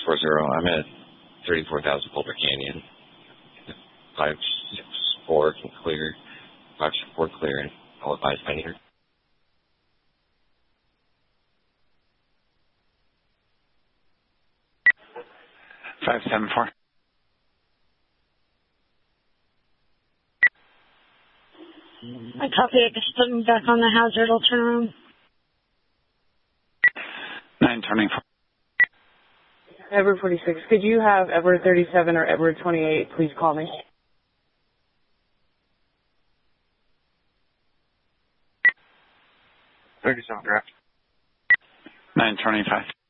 640. I'm at 34,000 Boulder Canyon. 564 can clear. 564 clear, and I'll advise my meter. Five 7-4. I copy it. Just put me back on the hazard. I'll turn around. 9 turning 4. Edward 46. Could you have Edward 37 or Edward 28? Please call me. 37 draft. 9 turning 5.